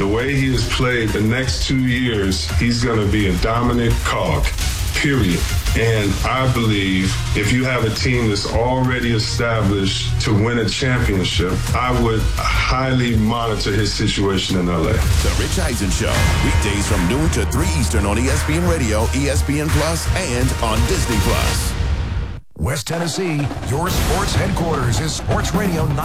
The way he has played the next 2 years, he's going to be a dominant cog, period. And I believe if you have a team that's already established to win a championship, I would highly monitor his situation in LA. The Rich Eisen Show, weekdays from noon to 3 Eastern on ESPN Radio, ESPN Plus, and on Disney Plus. West Tennessee, your sports headquarters is Sports Radio